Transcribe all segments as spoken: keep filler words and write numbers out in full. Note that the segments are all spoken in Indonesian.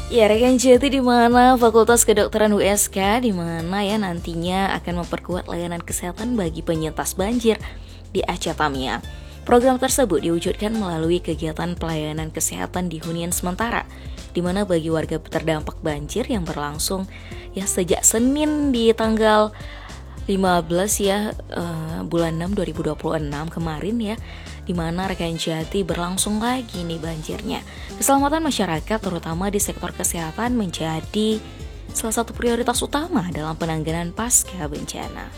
Ya, rekan Jati di mana Fakultas Kedokteran U S K di mana ya nantinya akan memperkuat layanan kesehatan bagi penyintas banjir di Aceh Tamiang. Program tersebut diwujudkan melalui kegiatan pelayanan kesehatan di hunian sementara, di mana bagi warga terdampak banjir yang berlangsung ya sejak Senin di tanggal lima belas ya uh, bulan enam dua ribu dua puluh enam kemarin ya, di mana rekan Jati berlangsung lagi nih banjirnya. Keselamatan masyarakat terutama di sektor kesehatan menjadi salah satu prioritas utama dalam penanganan pasca bencana.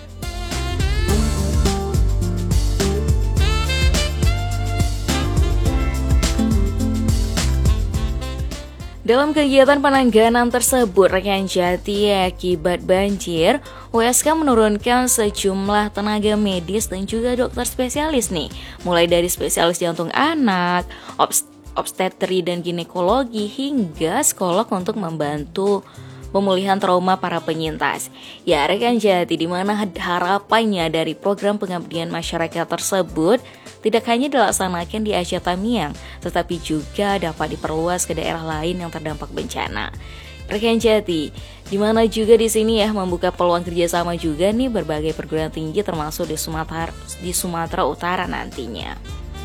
Dalam kegiatan penanganan tersebut, rekan Jati akibat banjir, U S K menurunkan sejumlah tenaga medis dan juga dokter spesialis nih, mulai dari spesialis jantung anak, obst- obstetri dan ginekologi hingga psikolog untuk membantu pemulihan trauma para penyintas. Ya, rekan Jati, di mana harapannya dari program pengabdian masyarakat tersebut tidak hanya dilaksanakan di Aceh Tamiang, tetapi juga dapat diperluas ke daerah lain yang terdampak bencana. Rekan Jati, di mana juga di sini ya membuka peluang kerjasama juga nih berbagai perguruan tinggi termasuk di Sumatera di Sumatera Utara nantinya.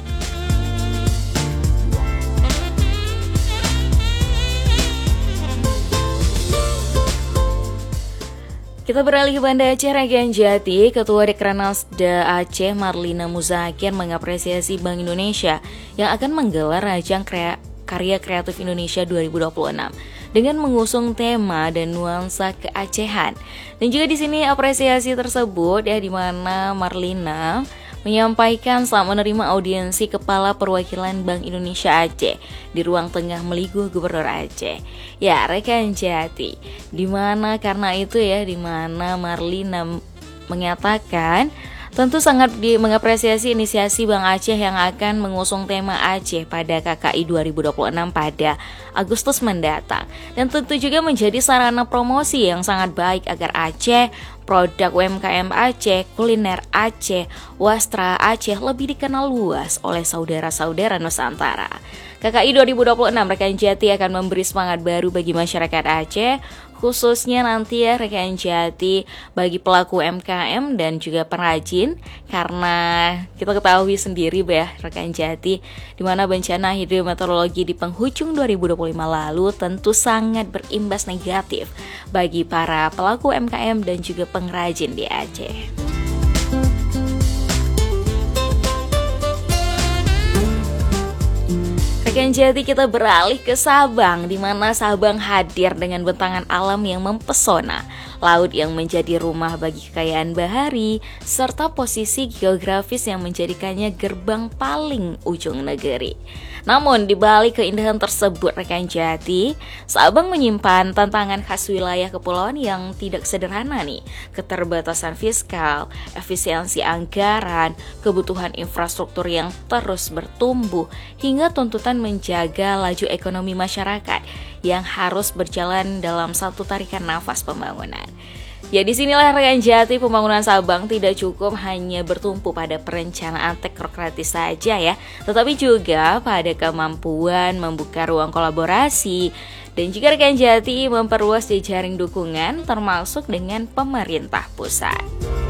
Kita beralih ke Banda Aceh, rekan Jati. Ketua Dekranasda Aceh Marlina Muzakir mengapresiasi Bank Indonesia yang akan menggelar ajang krea- Karya Kreatif Indonesia dua ribu dua puluh enam dengan mengusung tema dan nuansa keacehan. Dan juga di sini apresiasi tersebut ya, di mana Marlina menyampaikan saat menerima audiensi Kepala Perwakilan Bank Indonesia Aceh di ruang tengah Meliguh Gubernur Aceh. Ya, rekan Jati, di mana karena itu ya, di mana Marlina mengatakan tentu sangat di, mengapresiasi inisiasi Bank Aceh yang akan mengusung tema Aceh pada K K I dua ribu dua puluh enam pada Agustus mendatang. Dan tentu juga menjadi sarana promosi yang sangat baik agar Aceh, produk U M K M Aceh, kuliner Aceh, wastra Aceh lebih dikenal luas oleh saudara-saudara Nusantara. K K I dua ribu dua puluh enam, rekan Jati, akan memberi semangat baru bagi masyarakat Aceh, khususnya nanti ya rekan Jati bagi pelaku U M K M dan juga pengrajin, karena kita ketahui sendiri ya rekan Jati, di mana bencana hidrometeorologi di penghujung dua ribu dua puluh lima lalu tentu sangat berimbas negatif bagi para pelaku U M K M dan juga pengrajin di Aceh. Rekan Jati, kita beralih ke Sabang, di mana Sabang hadir dengan bentangan alam yang mempesona, laut yang menjadi rumah bagi kekayaan bahari, serta posisi geografis yang menjadikannya gerbang paling ujung negeri. Namun di balik keindahan tersebut, rekan Jati, Sabang menyimpan tantangan khas wilayah kepulauan yang tidak sederhana nih. Keterbatasan fiskal, efisiensi anggaran, kebutuhan infrastruktur yang terus bertumbuh, hingga tuntutan menjaga laju ekonomi masyarakat yang harus berjalan dalam satu tarikan nafas pembangunan. Ya, disinilah rekan Jati, pembangunan Sabang tidak cukup hanya bertumpu pada perencanaan teknokratis saja ya, tetapi juga pada kemampuan membuka ruang kolaborasi dan juga rekan Jati memperluas jejaring dukungan termasuk dengan pemerintah pusat.